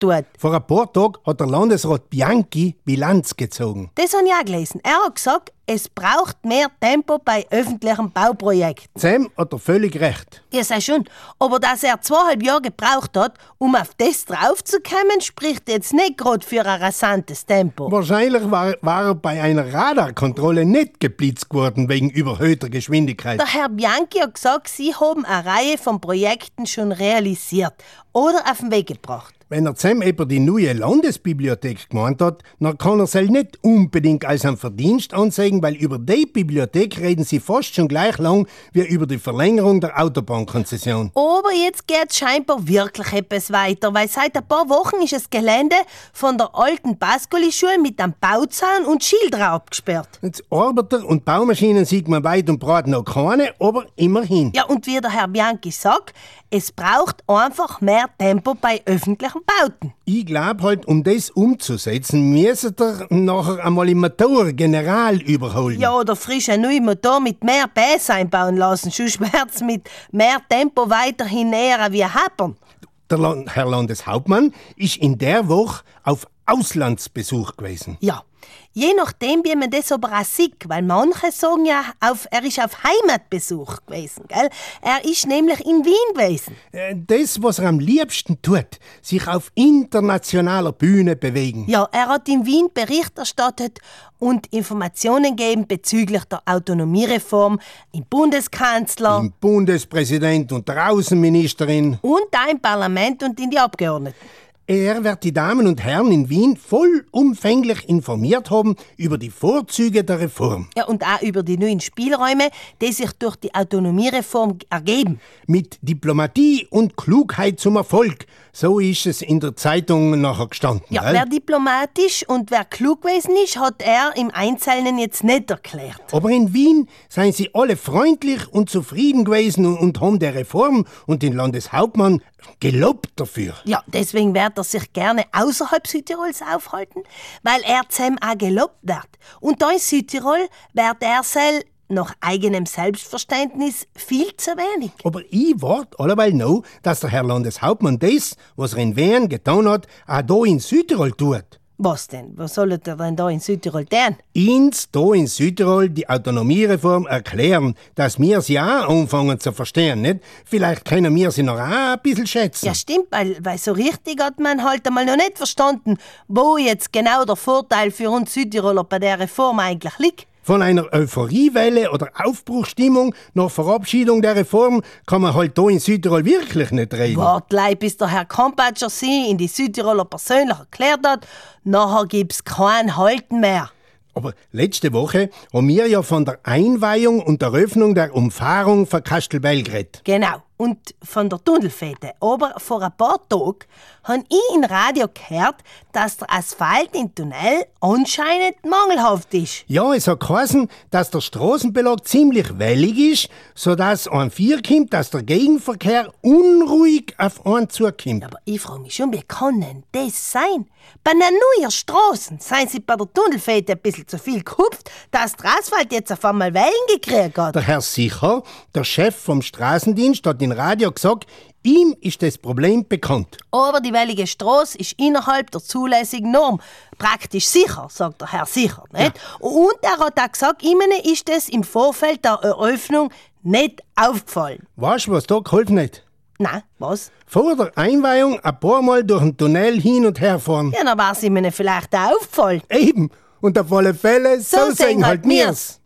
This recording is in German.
tut. Vor ein paar Tagen hat der Landesrat Bianchi Bilanz gezogen. Das habe ich auch gelesen. Er hat gesagt, es braucht mehr Tempo bei öffentlichen Bauprojekten. Sam hat er völlig recht. Ja, sei schon. Aber dass er 2,5 Jahre gebraucht hat, um auf das draufzukommen, spricht jetzt nicht gerade für ein rasantes Tempo. Wahrscheinlich war er bei einer Radarkontrolle nicht geblitzt worden wegen überhöhter Geschwindigkeit. Der Herr Bianchi hat gesagt, Sie haben eine Reihe von Projekten schon realisiert oder auf den Weg gebracht. Wenn er Sam über die neue Landesbibliothek gemeint hat, dann kann er es nicht unbedingt als einen Verdienst anzeigen, weil über die Bibliothek reden sie fast schon gleich lang wie über die Verlängerung der Autobahnkonzession. Aber jetzt geht scheinbar wirklich etwas weiter, weil seit ein paar Wochen ist das Gelände von der alten Pascoli-Schule mit einem Bauzaun und Schilder abgesperrt. Jetzt Arbeiter und Baumaschinen sieht man weit und breit noch keine, aber immerhin. Ja, und wie der Herr Bianchi sagt, es braucht einfach mehr Tempo bei öffentlichen Bauten. Ich glaube halt, um das umzusetzen, müsste er nachher einmal im Motor General überholen. Ja, oder frisch einen neuen Motor mit mehr PS einbauen lassen, sonst wird's mit mehr Tempo weiterhin näher wie Happern. Der Herr Landeshauptmann ist in der Woche auf Auslandsbesuch gewesen. Ja, je nachdem, wie man das aber auch sieht, weil manche sagen ja, er ist auf Heimatbesuch gewesen, gell? Er ist nämlich in Wien gewesen. Das, was er am liebsten tut, sich auf internationaler Bühne bewegen. Ja, er hat in Wien Bericht erstattet und Informationen gegeben bezüglich der Autonomiereform im Bundeskanzler, Im Bundespräsident und der Außenministerin. und auch im Parlament und in die Abgeordneten. Er wird die Damen und Herren in Wien vollumfänglich informiert haben über die Vorzüge der Reform. Ja, und auch über die neuen Spielräume, die sich durch die Autonomiereform ergeben. Mit Diplomatie und Klugheit zum Erfolg. So ist es in der Zeitung nachher gestanden. Ja, gell? wer diplomatisch und wer klug gewesen ist, hat er im Einzelnen jetzt nicht erklärt. Aber in Wien seien sie alle freundlich und zufrieden gewesen und haben der Reform und den Landeshauptmann gelobt dafür. Ja, deswegen wird er sich gerne außerhalb Südtirols aufhalten, weil er zusammen auch gelobt wird. Und da in Südtirol wird er nach eigenem Selbstverständnis viel zu wenig. Aber ich warte alleweil noch, dass der Herr Landeshauptmann das, was er in Wien getan hat, auch da in Südtirol tut. Was denn? Was soll er denn da in Südtirol tun? Uns da in Südtirol die Autonomiereform erklären, dass wir sie auch anfangen zu verstehen, nicht? Vielleicht können wir sie noch auch ein bisschen schätzen. Ja, stimmt, weil so richtig hat man halt einmal noch nicht verstanden, wo jetzt genau der Vorteil für uns Südtiroler bei der Reform eigentlich liegt. Von einer Euphoriewelle oder Aufbruchsstimmung nach Verabschiedung der Reform kann man halt da in Südtirol wirklich nicht reden. Wartlei, bis der Herr Kompatscher sie in die Südtiroler persönlich erklärt hat, nachher gibt's kein Halten mehr. Aber letzte Woche haben wir ja von der Einweihung und Eröffnung der Umfahrung von Kastelbell geredet. Genau, und von der Tunnelfete. Aber vor ein paar Tagen habe ich im Radio gehört, dass der Asphalt im Tunnel anscheinend mangelhaft ist. Ja, es hat geheißen, dass der Straßenbelag ziemlich wellig ist, sodass ein vorkommt, dass der Gegenverkehr unruhig auf einen zukommt. Aber ich frage mich schon, wie kann denn das sein? Bei einer neuen Straßen seien sie bei der Tunnelfete ein bisschen zu viel gehupft, dass der Asphalt jetzt auf einmal Wellen gekriegt hat. Der Herr Sicher, der Chef vom Straßendienst, hat im Radio gesagt, ihm ist das Problem bekannt. Aber die wellige Straße ist innerhalb der zulässigen Norm praktisch sicher, sagt der Herr Sicher. Nicht? Ja. Und er hat auch gesagt, ihm ist das im Vorfeld der Eröffnung nicht aufgefallen. Weißt du, was da geholfen hat? Nein, was? Vor der Einweihung ein paar Mal durch den Tunnel hin und her fahren. Ja, dann war es ihm vielleicht auch aufgefallen. Eben. Und auf alle Fälle, so sehen halt mir's.